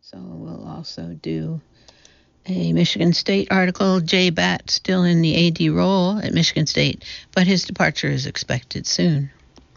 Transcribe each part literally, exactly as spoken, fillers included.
So we'll also do a Michigan State article. Jay Batt still in the A D role at Michigan State, but his departure is expected soon.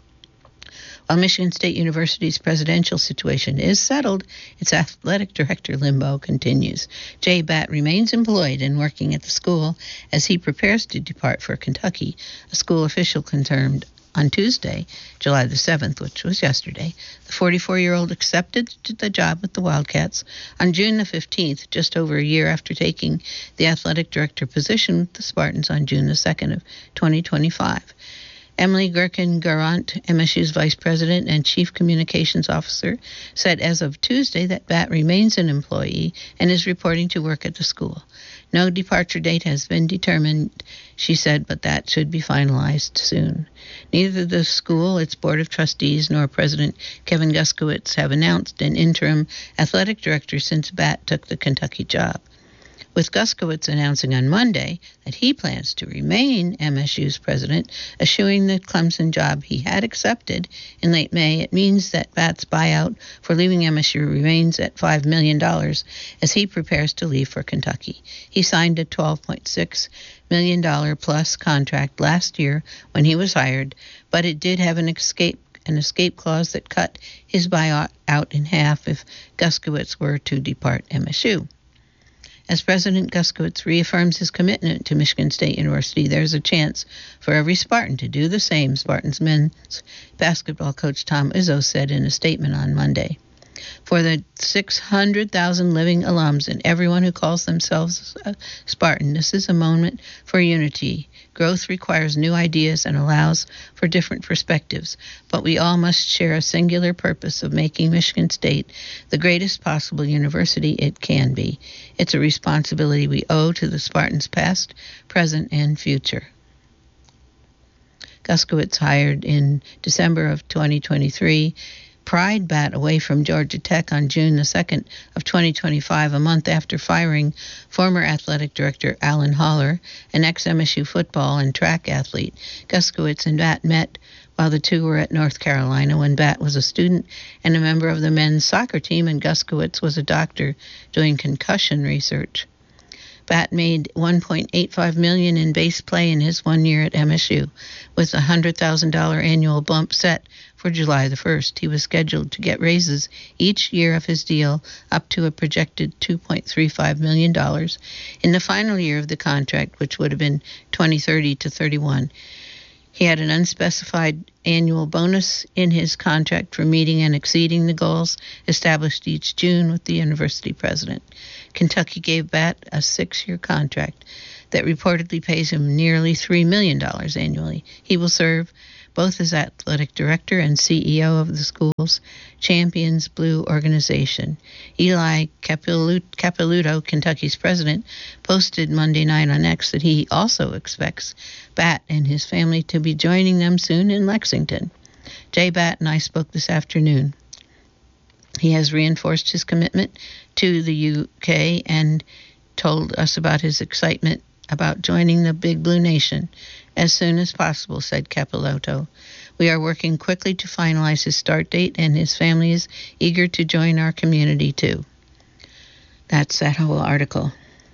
While Michigan State University's presidential situation is settled, its athletic director limbo continues. Jay Batt remains employed and working at the school as he prepares to depart for Kentucky. A school official confirmed on Tuesday, July the seventh, which was yesterday, the forty-four-year-old accepted the job with the Wildcats on June the fifteenth, just over a year after taking the athletic director position with the Spartans on June the second of twenty twenty-five. Emily Gherkin-Garant, M S U's vice president and chief communications officer, said as of Tuesday that Batt remains an employee and is reporting to work at the school. No departure date has been determined, she said, but that should be finalized soon. Neither the school, its board of trustees, nor President Kevin Guskiewicz have announced an interim athletic director since Batt took the Kentucky job, with Guskiewicz announcing on Monday that he plans to remain M S U's president, eschewing the Clemson job he had accepted in late May. It means that Batt's buyout for leaving M S U remains at five million dollars as he prepares to leave for Kentucky. He signed a twelve point six million dollars plus contract last year when he was hired, but it did have an escape an escape clause that cut his buyout out in half if Guskiewicz were to depart M S U. As President Guskiewicz reaffirms his commitment to Michigan State University, there's a chance for every Spartan to do the same, Spartans men's basketball coach Tom Izzo said in a statement on Monday. For the six hundred thousand living alums and everyone who calls themselves a Spartan, this is a moment for unity. Growth requires new ideas and allows for different perspectives, but we all must share a singular purpose of making Michigan State the greatest possible university it can be. It's a responsibility we owe to the Spartans past, present, and future. Guskiewicz, hired in December of twenty twenty-three, pried Batt away from Georgia Tech on June the second of twenty twenty-five, a month after firing former athletic director Alan Haller, an ex-M S U football and track athlete. Guskiewicz and Batt met while the two were at North Carolina when Batt was a student and a member of the men's soccer team, and Guskiewicz was a doctor doing concussion research. Batt made one point eight five million dollars in base pay in his one year at M S U, with a one hundred thousand dollars annual bump set for July the first. He was scheduled to get raises each year of his deal up to a projected two point three five million dollars in the final year of the contract, which would have been twenty thirty to thirty-one. He had an unspecified annual bonus in his contract for meeting and exceeding the goals established each June with the university president. Kentucky gave Batt a six-year contract that reportedly pays him nearly three million dollars annually. He will serve both as athletic director and C E O of the school's Champions Blue organization. Eli Capilouto, Kentucky's president, posted Monday night on X that he also expects Batt and his family to be joining them soon in Lexington. Jay Batt and I spoke this afternoon. He has reinforced his commitment to the U K and told us about his excitement about joining the Big Blue Nation as soon as possible, said Capilouto. We are working quickly to finalize his start date, and his family is eager to join our community too. That's that whole article.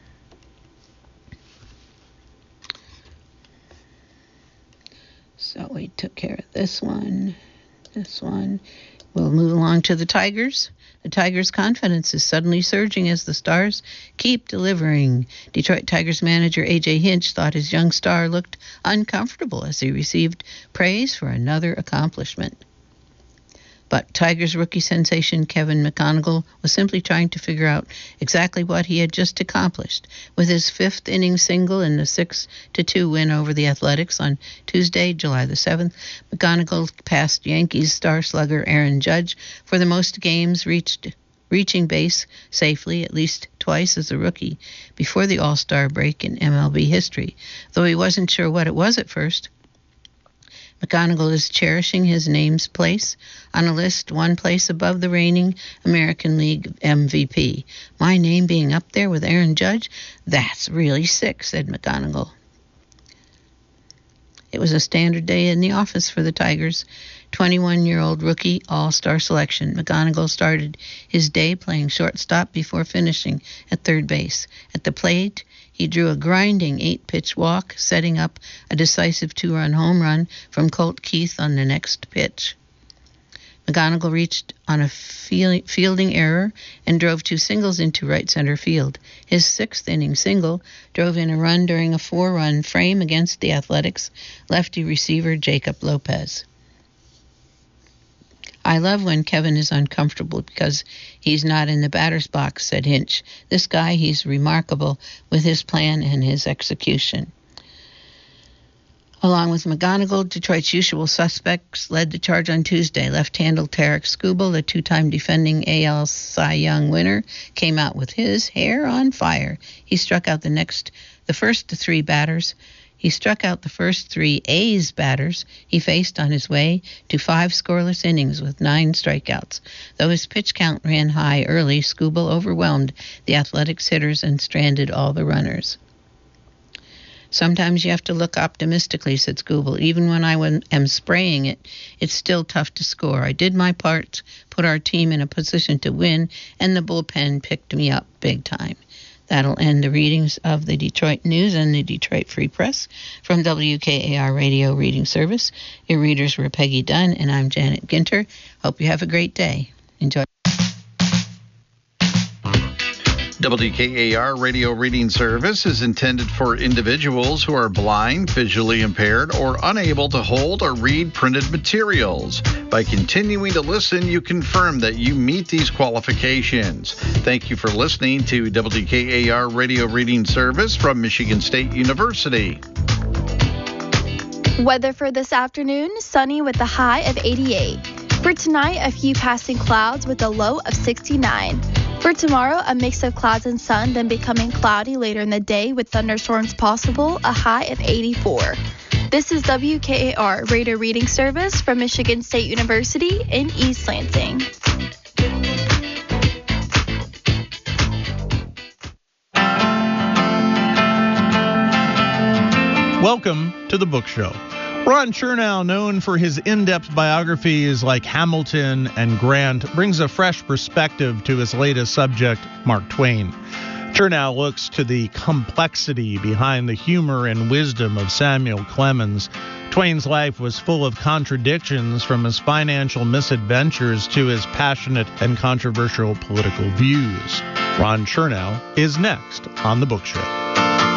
So we took care of this one, this one. We'll move along to the Tigers. The Tigers' confidence is suddenly surging as the Stars keep delivering. Detroit Tigers manager A J Hinch thought his young star looked uncomfortable as he received praise for another accomplishment. But Tigers rookie sensation Kevin McGonigal was simply trying to figure out exactly what he had just accomplished. With his fifth inning single in the six to two win over the Athletics on Tuesday, July the seventh, McGonigal passed Yankees star slugger Aaron Judge for the most games reached reaching base safely at least twice as a rookie before the All-Star break in M L B history, though he wasn't sure what it was at first. McGonigal is cherishing his name's place on a list one place above the reigning American League M V P. My name being up there with Aaron Judge? That's really sick, said McGonigal. It was a standard day in the office for the Tigers. twenty-one-year-old rookie all-star selection. McGonigal started his day playing shortstop before finishing at third base. At the plate, he drew a grinding eight-pitch walk, setting up a decisive two-run home run from Colt Keith on the next pitch. McGonigal reached on a fielding error and drove two singles into right center field. His sixth-inning single drove in a run during a four-run frame against the Athletics' lefty receiver Jacob Lopez. I love when Kevin is uncomfortable because he's not in the batter's box, said Hinch. This guy, he's remarkable with his plan and his execution. Along with McGonigal, Detroit's usual suspects led the charge on Tuesday. Left-hander Tarek Skubal, the two-time defending A L Cy Young winner, came out with his hair on fire. He struck out the next, the first three batters. He struck out the first three A's batters he faced on his way to five scoreless innings with nine strikeouts. Though his pitch count ran high early, Skubal overwhelmed the Athletics hitters and stranded all the runners. Sometimes you have to look optimistically, said Skubal. Even when I am spraying it, it's still tough to score. I did my part, put our team in a position to win, and the bullpen picked me up big time. That'll end the readings of the Detroit News and the Detroit Free Press from W K A R Radio Reading Service. Your readers were Peggy Dunn, and I'm Janet Ginter. Hope you have a great day. Enjoy. W K A R Radio Reading Service is intended for individuals who are blind, visually impaired, or unable to hold or read printed materials. By continuing to listen, you confirm that you meet these qualifications. Thank you for listening to W K A R Radio Reading Service from Michigan State University. Weather for this afternoon, sunny with a high of eighty-eight. For tonight, a few passing clouds with a low of sixty-nine. For tomorrow, a mix of clouds and sun, then becoming cloudy later in the day with thunderstorms possible, a high of eighty-four. This is W K A R Radio Reading Service from Michigan State University in East Lansing. Welcome to the Book Show. Ron Chernow, known for his in-depth biographies like Hamilton and Grant, brings a fresh perspective to his latest subject, Mark Twain. Chernow looks to the complexity behind the humor and wisdom of Samuel Clemens. Twain's life was full of contradictions, from his financial misadventures to his passionate and controversial political views. Ron Chernow is next on The Book Show.